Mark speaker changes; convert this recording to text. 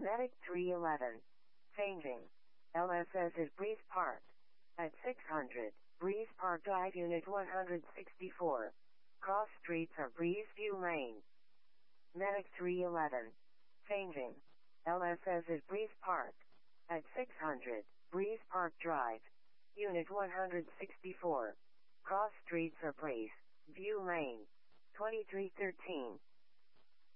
Speaker 1: Medic 311. Changing. LSS is Breeze Park. At 600, Breeze Park Drive Unit 164. Cross streets are Breeze View Lane. Medic 311. Changing. LSS is Breeze Park. At 600, Breeze Park Drive. Unit 164. Cross streets are Breeze View Lane. 2313.